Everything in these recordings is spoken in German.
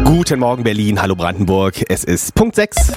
Guten Morgen Berlin, hallo Brandenburg. Es ist Punkt 6.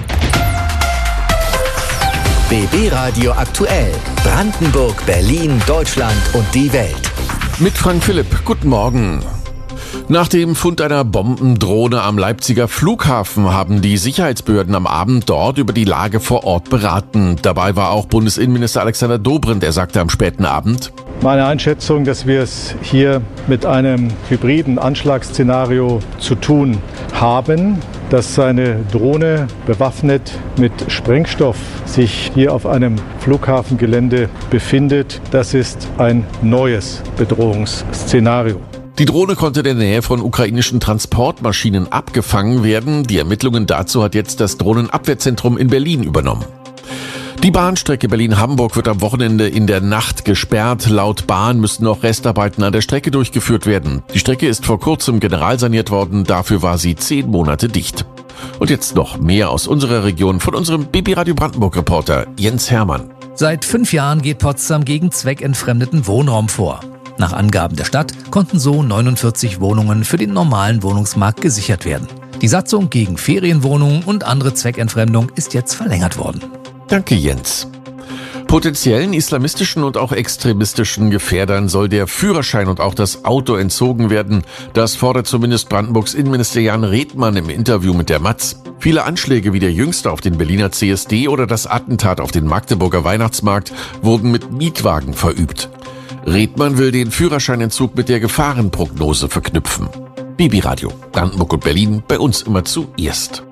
BB Radio aktuell. Brandenburg, Berlin, Deutschland und die Welt. Mit Frank Philipp. Guten Morgen. Nach dem Fund einer Bombendrohne am Leipziger Flughafen haben die Sicherheitsbehörden am Abend dort über die Lage vor Ort beraten. Dabei war auch Bundesinnenminister Alexander Dobrindt. Er sagte am späten Abend: Meine Einschätzung, dass wir es hier mit einem hybriden Anschlagsszenario zu tun haben, dass eine Drohne bewaffnet mit Sprengstoff sich hier auf einem Flughafengelände befindet. Das ist ein neues Bedrohungsszenario. Die Drohne konnte in der Nähe von ukrainischen Transportmaschinen abgefangen werden. Die Ermittlungen dazu hat jetzt das Drohnenabwehrzentrum in Berlin übernommen. Die Bahnstrecke Berlin-Hamburg wird am Wochenende in der Nacht gesperrt. Laut Bahn müssen noch Restarbeiten an der Strecke durchgeführt werden. Die Strecke ist vor kurzem generalsaniert worden. Dafür war sie 10 Monate dicht. Und jetzt noch mehr aus unserer Region von unserem BB Radio Brandenburg-Reporter Jens Hermann. Seit 5 Jahren geht Potsdam gegen zweckentfremdeten Wohnraum vor. Nach Angaben der Stadt konnten so 49 Wohnungen für den normalen Wohnungsmarkt gesichert werden. Die Satzung gegen Ferienwohnungen und andere Zweckentfremdung ist jetzt verlängert worden. Danke, Jens. Potenziellen islamistischen und auch extremistischen Gefährdern soll der Führerschein und auch das Auto entzogen werden. Das fordert zumindest Brandenburgs Innenminister Jan Redmann im Interview mit der Matz. Viele Anschläge wie der jüngste auf den Berliner CSD oder das Attentat auf den Magdeburger Weihnachtsmarkt wurden mit Mietwagen verübt. Redmann will den Führerscheinentzug mit der Gefahrenprognose verknüpfen. BB Radio, Brandenburg und Berlin, bei uns immer zuerst.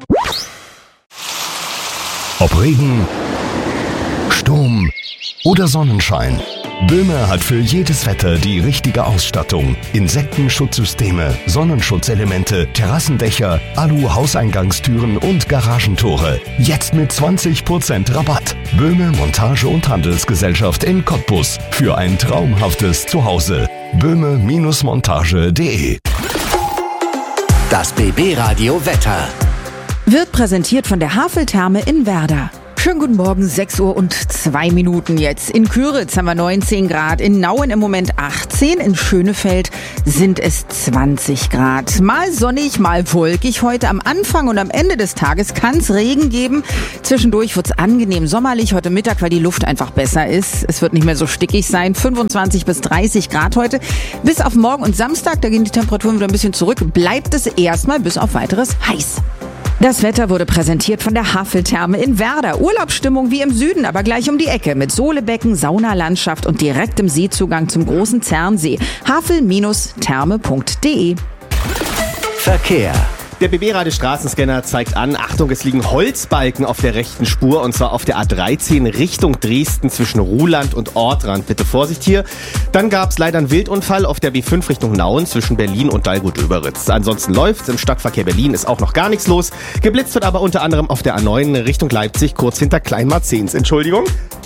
Ob Regen, Sturm oder Sonnenschein. Böhme hat für jedes Wetter die richtige Ausstattung. Insektenschutzsysteme, Sonnenschutzelemente, Terrassendächer, Alu-Hauseingangstüren und Garagentore. Jetzt mit 20% Rabatt. Böhme Montage- und Handelsgesellschaft in Cottbus. Für ein traumhaftes Zuhause. böhme-montage.de. Das BB Radio Wetter. Wird präsentiert von der Haveltherme in Werder. Schönen guten Morgen, 6:02 Uhr jetzt. In Küritz haben wir 19 Grad, in Nauen im Moment 18, in Schönefeld sind es 20 Grad. Mal sonnig, mal wolkig. Heute am Anfang und am Ende des Tages kann es Regen geben. Zwischendurch wird es angenehm sommerlich heute Mittag, weil die Luft einfach besser ist. Es wird nicht mehr so stickig sein. 25 bis 30 Grad heute. Bis auf morgen und Samstag, da gehen die Temperaturen wieder ein bisschen zurück, bleibt es erstmal bis auf weiteres heiß. Das Wetter wurde präsentiert von der Haveltherme in Werder. Urlaubsstimmung wie im Süden, aber gleich um die Ecke mit Sohlebecken, Saunalandschaft und direktem Seezugang zum großen Zernsee. havel-therme.de. Verkehr. Der BB-Radio Straßenscanner zeigt an, Achtung, es liegen Holzbalken auf der rechten Spur und zwar auf der A13 Richtung Dresden zwischen Ruhland und Ortrand. Bitte Vorsicht hier. Dann gab es leider einen Wildunfall auf der B5 Richtung Nauen zwischen Berlin und Dalgut-Döberitz. Ansonsten läuft's. Im Stadtverkehr Berlin ist auch noch gar nichts los. Geblitzt wird aber unter anderem auf der A9 Richtung Leipzig, kurz hinter Kleinmarzens. Entschuldigung.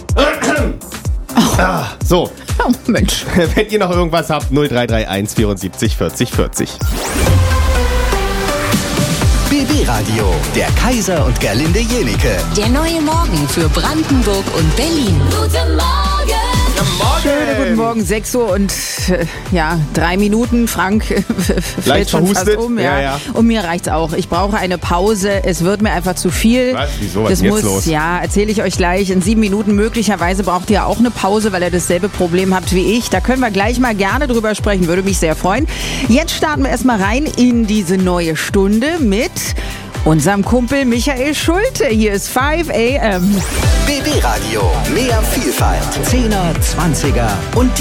So. Oh Mensch. Wenn ihr noch irgendwas habt, 0331 74 40 40. BB Radio, der Kaiser und Gerlinde Jenicke. Der neue Morgen für Brandenburg und Berlin. Guten Morgen! Schönen guten Morgen, 6:03 Uhr. Frank fällt schon fast um. Ja. Und mir reicht's auch. Ich brauche eine Pause. Es wird mir einfach zu viel. Was? Wieso? Was das ist jetzt muss, los? Ja, erzähle ich euch gleich. In 7 Minuten möglicherweise braucht ihr auch eine Pause, weil ihr dasselbe Problem habt wie ich. Da können wir gleich mal gerne drüber sprechen. Würde mich sehr freuen. Jetzt starten wir erstmal rein in diese neue Stunde mit unserem Kumpel Michael Schulte. Hier ist 5 AM. BB Radio, mehr Vielfalt. 10er, 20er und